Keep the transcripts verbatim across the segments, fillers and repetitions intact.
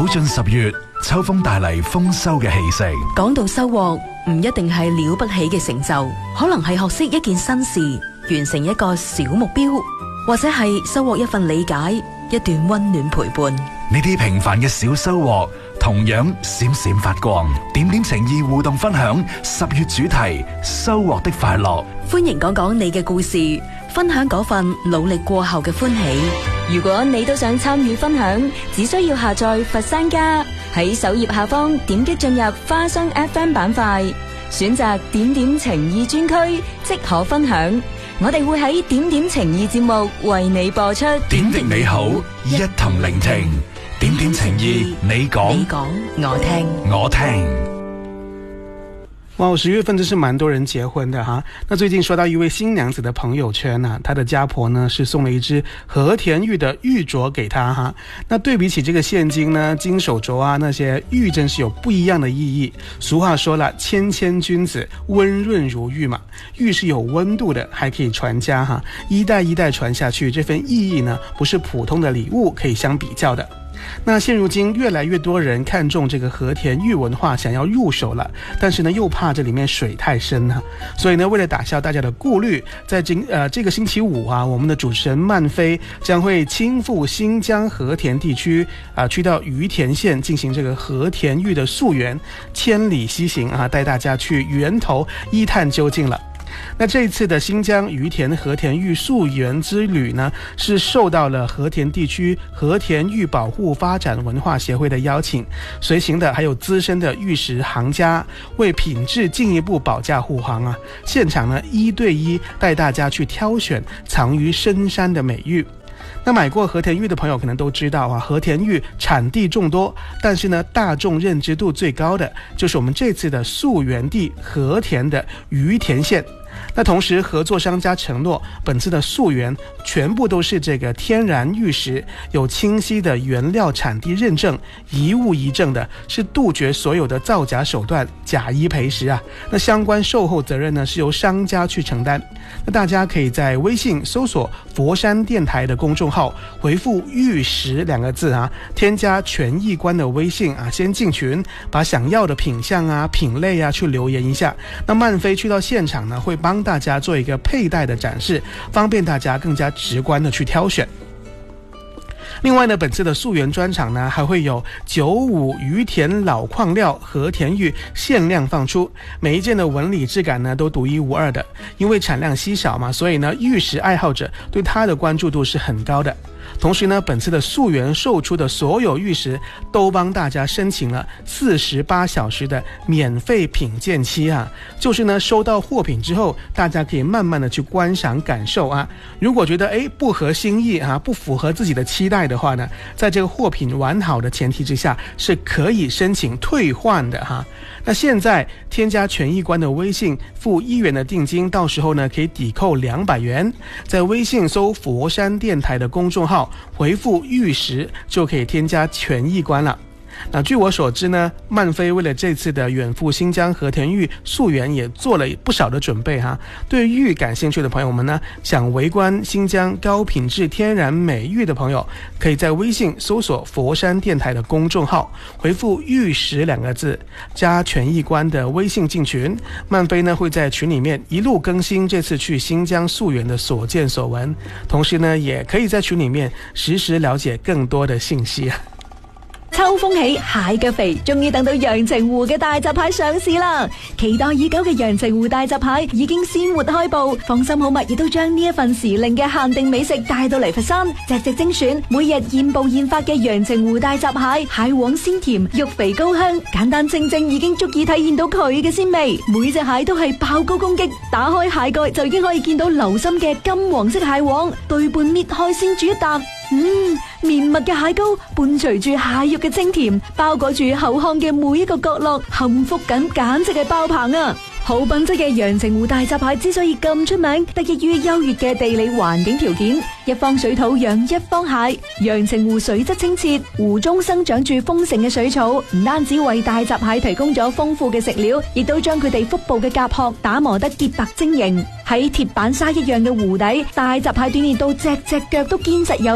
進十月，秋風帶嚟豐收嘅氣息。 講到收穫，唔一定係了不起嘅成就，可能係學識一件新事，完成一個小目標，或者係收穫一份理解，一段溫暖陪伴。 呢啲平凡嘅小收穫，同樣閃閃發光。點點情意互動分享十月主題收穫的快樂。 歡迎講講你嘅故事，分享嗰份努力過後嘅歡喜。 如果你都想參與分享，只需要下載佛山家，喺首頁下方點擊進入花生 F M 板塊，選擇點點情意專區，即可分享。我哋會喺點點情意節目為你播出。 點滴美好，一同聆聽。點點情意，你講， 你講，我聽， 我聽。 哇，十月份真是蠻多人結婚的哈。那最近刷到一位新娘子的朋友圈啊，她的家婆呢是送了一支和田玉的玉镯給她哈。那對比起這個現今呢金手镯啊，那些玉真是有不一樣的意義。俗話說了，謙謙君子，溫潤如玉嘛。玉是有溫度的，還可以傳家哈，一代一代傳下去，這份意義呢不是普通的禮物可以相比較的。那現如今越來越多人看重這個和田玉文化，想要入手了，但是呢又怕這裡面水太深啊，所以呢為了打消大家的顧慮，在今呃這個星期五啊，我們的主持人曼飛將會親赴新疆和田地區啊、呃，去到於田縣進行這個和田玉的溯源，千里西行啊，帶大家去源頭一探究竟了。那這一次的新疆於田和田玉溯源之旅呢，是受到了和田地區和田玉保護發展文化協會的邀請，隨行的還有資深的玉石行家，為品質進一步保駕護航啊。現場呢一對一帶大家去挑選藏於深山的美玉。那買過和田玉的朋友可能都知道啊，和田玉產地眾多，但是呢大眾認知度最高的就是我們這次的溯源地和田的於田縣。那同時合作商家承諾，本次的溯源全部都是這個天然玉石，有清晰的原料產地認證，一物一證的，是杜絕所有的造假手段，假一賠十啊。那相關售後責任呢是由商家去承擔。那大家可以在微信搜索佛山電台的公眾號，回復玉石兩個字啊，添加權益觀的微信啊，先進群，把想要的品相啊品類啊去留言一下。那曼飛去到現場呢會幫大家做一個佩戴的展示，方便大家更加直觀的去挑選。另外呢，本次的溯源專場呢，還會有九五於田老礦料和田玉限量放出，每一件的紋理質感呢都獨一無二的。因為產量稀少嘛，所以呢玉石愛好者對它的關注度是很高的。同時呢，本次的溯源售出的所有玉石都幫大家申請了四十八小時的免費品鑑期啊，就是呢收到貨品之後，大家可以慢慢的去觀賞感受啊。如果覺得誒不合心意啊，不符合自己的期待的話呢，在這個貨品完好的前提之下，是可以申請退換的哈、啊。那現在添加權益觀的微信，付一元的定金，到時候呢可以抵扣兩百元，在微信搜佛山電台的公眾號，回復玉石就可以添加權益觀了。那據我所知呢，曼飛為了這次的遠赴新疆和田玉溯源也做了不少的準備哈。對玉感興趣的朋友們呢，想圍觀新疆高品質天然美玉的朋友，可以在微信搜索佛山電台的公眾號，回復玉石兩個字，加權益觀的微信進群。曼飛呢會在群裡面一路更新這次去新疆溯源的所見所聞，同時呢也可以在群裡面實時了解更多的信息啊。 秋風起，蟹腳肥，終於等到陽澄湖嘅大閘蟹上市啦！期待已久嘅陽澄湖大閘蟹已經鮮活開步，放心好物亦都將呢一份時令嘅限定美食帶到嚟佛山，隻隻精選，每日現捕現發嘅陽澄湖大閘蟹，蟹黃鮮甜，肉肥高香，簡單清蒸已經足以體現到佢嘅鮮味。每隻蟹都係爆高攻擊，打開蟹蓋就已經可以見到流心嘅金黃色蟹黃，對半搣開先煮一啖。嗯，綿密嘅蟹膏伴隨住蟹肉嘅清甜，包裹住口腔嘅每一個角落，幸福感簡直係爆棚啊！好品質嘅陽澄湖大閘蟹之所以咁出名，得益於優越嘅地理環境條件，一方水土養一方蟹。陽澄湖水質清澈，湖中生長住豐盛嘅水草，唔單止為大閘蟹提供咗豐富嘅食料，亦都將佢哋腹部嘅甲殼打磨得潔白晶瑩。喺鐵板沙一樣嘅湖底，大閘蟹鍛煉到隻隻腳都堅實有力，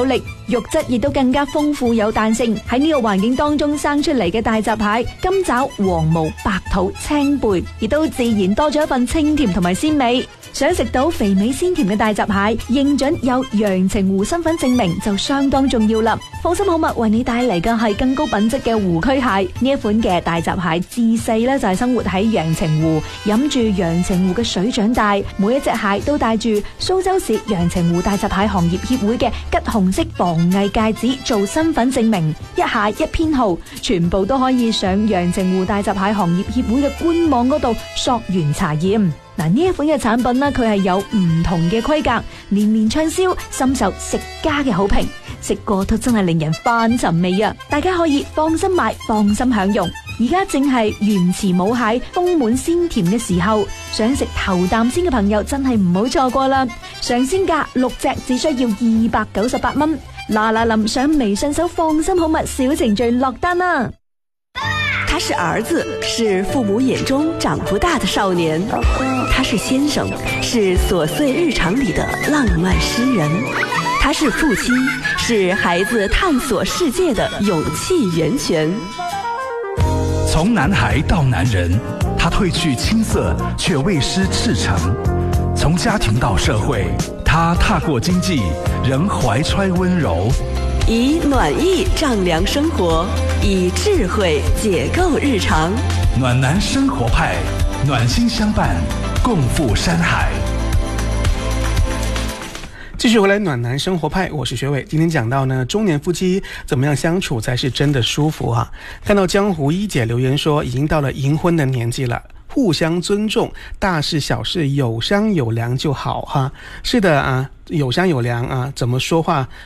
肉質亦都更加豐富有彈性。喺呢個環境當中生出嚟嘅大閘蟹，金爪、黃毛、白肚、青貝，亦都自然多咗一份清甜同埋鮮味。想食到肥美鮮甜嘅大閘蟹，認準有陽澄湖身份證明就相當重要啦。放心好物為你帶嚟嘅係更高品質嘅湖區蟹。呢一款嘅大閘蟹自細咧就係生活喺陽澄湖，飲住陽澄湖嘅水長大。每一隻蟹都帶住蘇州市陽澄湖大閘蟹行業協會嘅橘紅色防偽戒指做身份證明，一蟹一編號，全部都可以上陽澄湖大閘蟹行業協會嘅官網嗰度溯源查驗。嗱，呢一款嘅產品呢，佢係有唔同嘅規格，年年暢銷，深受食家嘅好評。食過都真係令人翻尋味啊！大家可以放心買，放心享用。而家正係原池母蟹豐滿鮮甜嘅時候，想食頭啖先嘅朋友真係唔好錯過啦！上鮮價六隻只需要二百九十八蚊。嗱嗱臨上微信搜放心好物小程序落單啦！ 他是兒子，是父母眼中長不大的少年；他是先生，是瑣碎日常裏的浪漫詩人；他是父親，是孩子探索世界的勇氣源泉。 從男孩到男人，他褪去青澀，卻未失赤誠；從家庭到社會，他踏過經濟，仍懷揣溫柔。 以暖意丈量生活，以智慧解構日常。 暖男生活派，暖心相伴，共赴山海。 继续回来暖男生活派，我是学伟。今天讲到呢，中年夫妻怎么样相处才是真的舒服啊？看到江湖一姐留言说，已经到了迎婚的年纪了，互相尊重，大事小事有商有量就好哈。是的啊，有商有量啊，怎么说话